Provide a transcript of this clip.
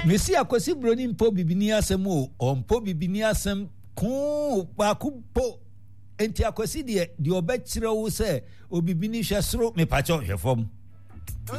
Messi akwasi broni mpo bibini asem o mpo bibini asem ko bakupo enti akwasi de obekire wo se obibini hwesoro mepacho hwefom